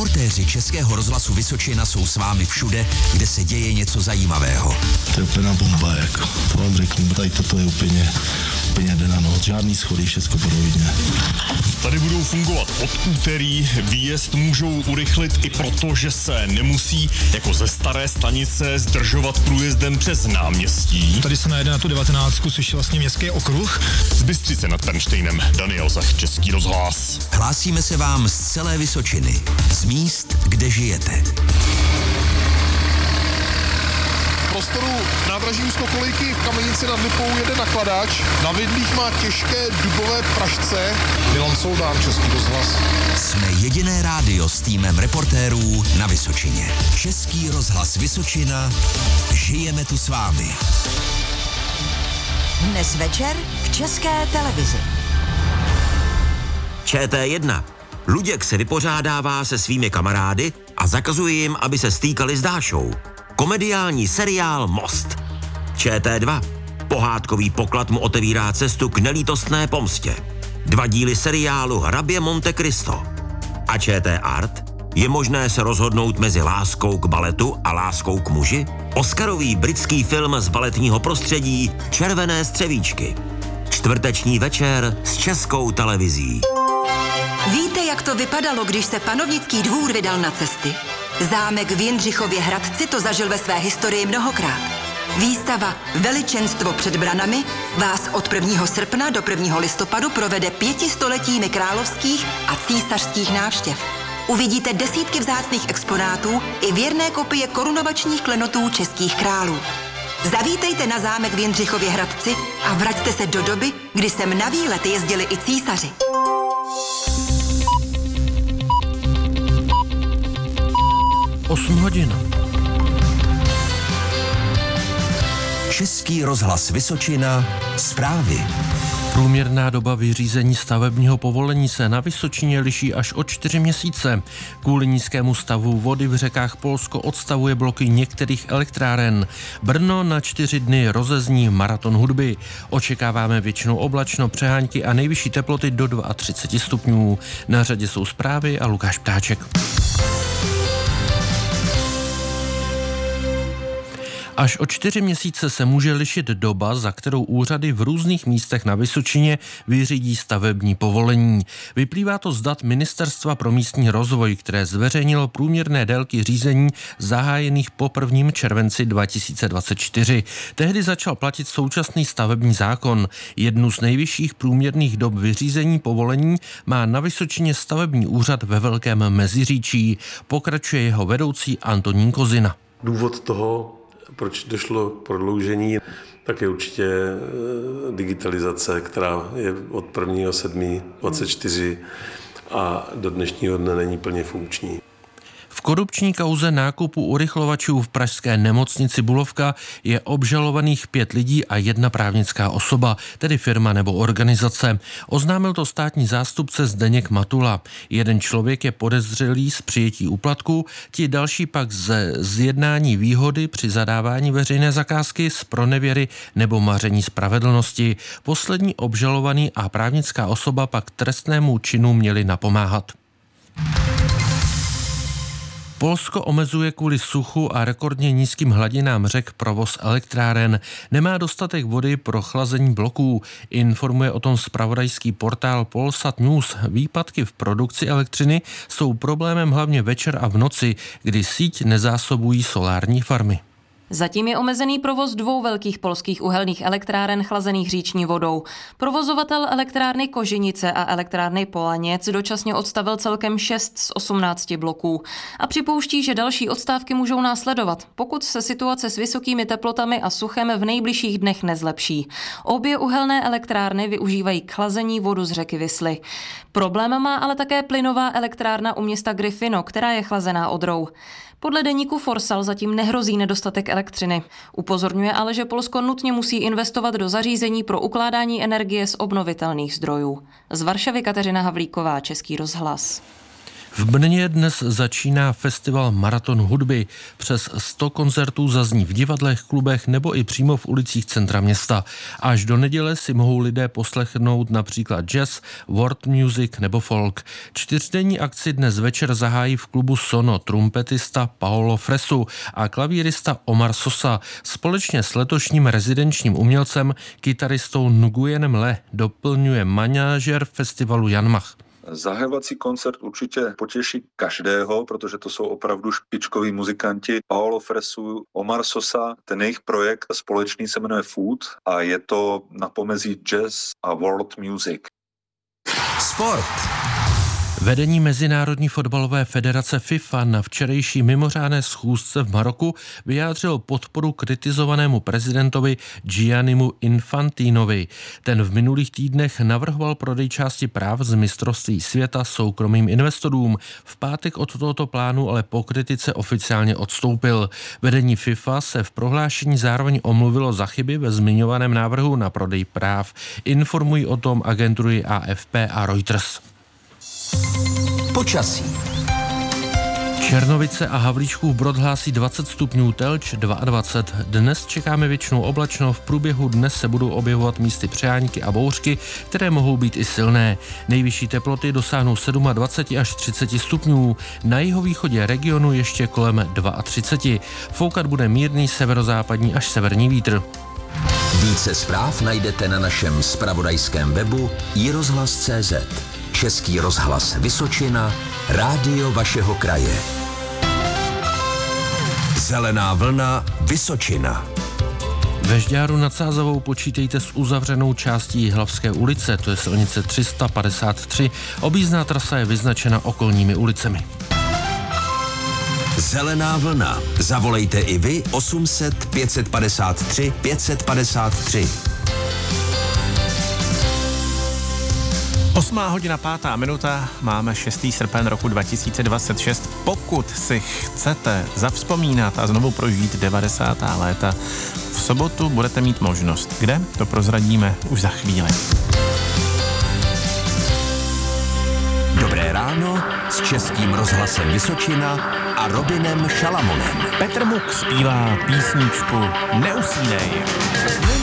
Reportéři Českého rozhlasu Vysočina jsou s vámi všude, kde se děje něco zajímavého. To je úplná bomba, jako. To vám řeknu, tady toto je úplně den a noc, žádný schody, všecko podobně. Tady budou fungovat od úterý, výjezd můžou urychlit i proto, že se nemusí jako ze staré stanice zdržovat průjezdem přes náměstí. Tady se najede na tu 19, což je vlastně městský okruh. Z Bystřice nad Pernštejnem, Daniel Zach, Český rozhlas. Hlásíme se vám z celé Vysočiny, z míst, kde žijete. V prostoru nádraží Úzkokolejky v Kamenici nad Lipou jede nakladač. Na vidlích má těžké dubové pražce. Milan Soldán, Český rozhlas. Jsme jediné rádio s týmem reportérů na Vysočině. Český rozhlas Vysočina. Žijeme tu s vámi. Dnes večer v České televizi. ČT1. Luděk se vypořádává se svými kamarády a zakazuje jim, aby se stýkali s Dášou. Komediální seriál Most. ČT2. Pohádkový poklad mu otevírá cestu k nelítostné pomstě. 2 díly seriálu Hrabě Monte Cristo. A ČT Art. Je možné se rozhodnout mezi láskou k baletu a láskou k muži? Oscarový britský film z baletního prostředí Červené střevíčky. Čtvrteční večer s Českou televizí. Víte, jak to vypadalo, když se panovnický dvůr vydal na cesty? Zámek v Jindřichově Hradci to zažil ve své historii mnohokrát. Výstava Veličenstvo před branami vás od 1. srpna do 1. listopadu provede 500letími královských a císařských návštěv. Uvidíte desítky vzácných exponátů i věrné kopie korunovačních klenotů českých králů. Zavítejte na zámek v Jindřichově Hradci a vraťte se do doby, kdy sem na výlet jezdili i císaři. Hodin. Český rozhlas Vysočina. Zprávy. Průměrná doba vyřízení stavebního povolení se na Vysočině liší až o 4 měsíce. Kvůli nízkému stavu vody v řekách Polsko odstavuje bloky některých elektráren. Brno na 4 dny rozezní maraton hudby. Očekáváme většinou oblačno, přehánky a nejvyšší teploty do 32 stupňů. Na řadě jsou zprávy a Lukáš Ptáček. Až o 4 měsíce se může lišit doba, za kterou úřady v různých místech na Vysočině vyřídí stavební povolení. Vyplývá to z dat Ministerstva pro místní rozvoj, které zveřejnilo průměrné délky řízení zahájených po 1. červenci 2024. Tehdy začal platit současný stavební zákon. Jednu z nejvyšších průměrných dob vyřízení povolení má na Vysočině stavební úřad ve Velkém Meziříčí. Pokračuje jeho vedoucí Antonín Kozina. Důvod toho, proč došlo k prodloužení, tak je určitě digitalizace, která je od 1.7.24 a do dnešního dne není plně funkční. V korupční kauze nákupu urychlovačů v pražské nemocnici Bulovka je obžalovaných 5 lidí a 1 právnická osoba, tedy firma nebo organizace. Oznámil to státní zástupce Zdeněk Matula. Jeden člověk je podezřelý z přijetí úplatku, ti další pak ze zjednání výhody při zadávání veřejné zakázky, z pronevěry nebo maření spravedlnosti. Poslední obžalovaný a právnická osoba pak trestnému činu měli napomáhat. Polsko omezuje kvůli suchu a rekordně nízkým hladinám řek provoz elektráren. Nemá dostatek vody pro chlazení bloků. Informuje o tom zpravodajský portál Polsat News. Výpadky v produkci elektřiny jsou problémem hlavně večer a v noci, kdy síť nezásobují solární farmy. Zatím je omezený provoz 2 velkých polských uhelných elektráren chlazených říční vodou. Provozovatel elektrárny Koženice a elektrárny Polaněc dočasně odstavil celkem 6 z 18 bloků a připouští, že další odstávky můžou následovat, pokud se situace s vysokými teplotami a suchem v nejbližších dnech nezlepší. Obě uhelné elektrárny využívají k chlazení vodu z řeky Visly. Problém má ale také plynová elektrárna u města Gryfino, která je chlazená Odrou. Podle deníku Forsal zatím nehrozí nedostatek elektřiny. Upozorňuje ale, že Polsko nutně musí investovat do zařízení pro ukládání energie z obnovitelných zdrojů. Z Varšavy Kateřina Havlíková, Český rozhlas. V Brně dnes začíná festival Maraton hudby. Přes 100 koncertů zazní v divadlech, klubech nebo i přímo v ulicích centra města. Až do neděle si mohou lidé poslechnout například jazz, world music nebo folk. 4denní akci dnes večer zahájí v klubu Sono trumpetista Paolo Fresu a klavírista Omar Sosa. Společně s letošním rezidenčním umělcem, kytaristou Nguyenem Le, doplňuje manažer festivalu Jan Mach. Zahajovací koncert určitě potěší každého, protože to jsou opravdu špičkoví muzikanti. Paolo Fresu, Omar Sosa, ten jejich projekt společný se jmenuje Food a je to na pomezí jazz a world music. Sport. Vedení Mezinárodní fotbalové federace FIFA na včerejší mimořádné schůzce v Maroku vyjádřilo podporu kritizovanému prezidentovi Giannimu Infantinovi. Ten v minulých týdnech navrhoval prodej části práv z mistrovství světa soukromým investorům. V pátek od tohoto plánu ale po kritice oficiálně odstoupil. Vedení FIFA se v prohlášení zároveň omluvilo za chyby ve zmiňovaném návrhu na prodej práv. Informují o tom agentury AFP a Reuters. Počasí. Černovice a Havlíčkův Brod hlásí 20 stupňů, Telč 22. Dnes čekáme většinou oblačno, v průběhu dnes se budou objevovat místy přeháňky a bouřky, které mohou být i silné. Nejvyšší teploty dosáhnou 27 až 30 stupňů, na jihovýchodě regionu ještě kolem 32. Foukat bude mírný severozápadní až severní vítr. Více zpráv najdete na našem zpravodajském webu iRozhlas.cz. Český rozhlas Vysočina, rádio vašeho kraje. Zelená vlna Vysočina. Ve Žďáru nad Sázavou počítejte s uzavřenou částí Jihlavské ulice, to je silnice 353. Objízdná trasa je vyznačena okolními ulicemi. Zelená vlna. Zavolejte i vy 800 553 553. 8:05, máme 6. srpen roku 2026. Pokud si chcete zavzpomínat a znovu prožít 90. léta, v sobotu budete mít možnost. Kde? To prozradíme už za chvíli. Dobré ráno s Českým rozhlasem Vysočina a Robinem Šalamonem. Petr Muk zpívá písničku Neusínej.